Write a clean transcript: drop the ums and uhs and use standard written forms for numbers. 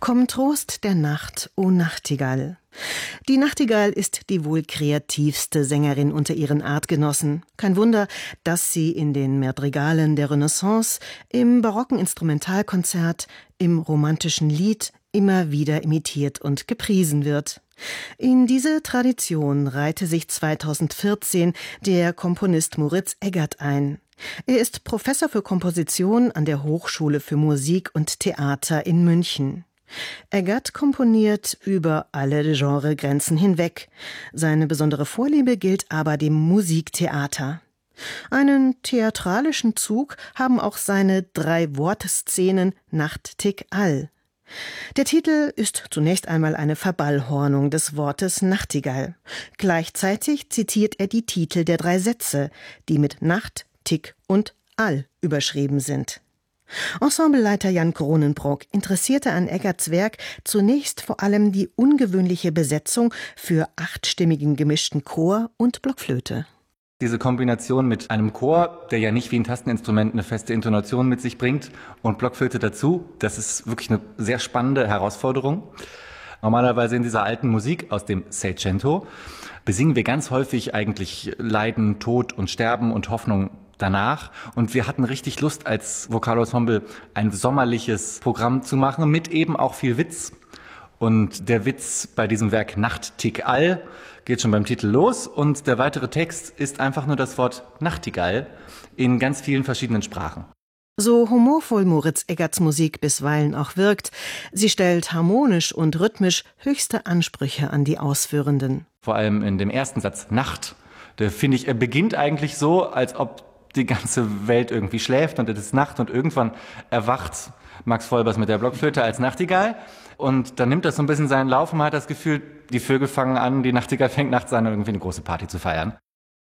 Komm Trost der Nacht, o Nachtigall. Die Nachtigall ist die wohl kreativste Sängerin unter ihren Artgenossen. Kein Wunder, dass sie in den Madrigalen der Renaissance, im barocken Instrumentalkonzert, im romantischen Lied immer wieder imitiert und gepriesen wird. In diese Tradition reihte sich 2014 der Komponist Moritz Eggert ein. Er ist Professor für Komposition an der Hochschule für Musik und Theater in München. Eggert komponiert über alle Genregrenzen hinweg. Seine besondere Vorliebe gilt aber dem Musiktheater. Einen theatralischen Zug haben auch seine 3 Wortszenen Nacht Tik All. Der Titel ist zunächst einmal eine Verballhornung des Wortes Nachtigall. Gleichzeitig zitiert er die Titel der 3 Sätze, die mit Nacht, Tik und All überschrieben sind. Ensembleleiter Jan Kronenbrock interessierte an Eggerts Werk zunächst vor allem die ungewöhnliche Besetzung für 8-stimmigen gemischten Chor und Blockflöte. Diese Kombination mit einem Chor, der ja nicht wie ein Tasteninstrument eine feste Intonation mit sich bringt, und Blockflöte dazu, das ist wirklich eine sehr spannende Herausforderung. Normalerweise in dieser alten Musik aus dem Seicento besingen wir ganz häufig eigentlich Leiden, Tod und Sterben und Hoffnung danach. Und wir hatten richtig Lust, als Vokalensemble ein sommerliches Programm zu machen, mit eben auch viel Witz. Und der Witz bei diesem Werk Nacht Tik All geht schon beim Titel los. Und der weitere Text ist einfach nur das Wort Nachtigall in ganz vielen verschiedenen Sprachen. So humorvoll Moritz Eggerts Musik bisweilen auch wirkt, sie stellt harmonisch und rhythmisch höchste Ansprüche an die Ausführenden. Vor allem in dem ersten Satz Nacht, der finde ich, er beginnt eigentlich so, als ob die ganze Welt irgendwie schläft und es ist Nacht und irgendwann erwacht Max Vollbers mit der Blockflöte als Nachtigall und dann nimmt das so ein bisschen seinen Lauf und man hat das Gefühl, die Vögel fangen an, die Nachtigall fängt nachts an, irgendwie eine große Party zu feiern.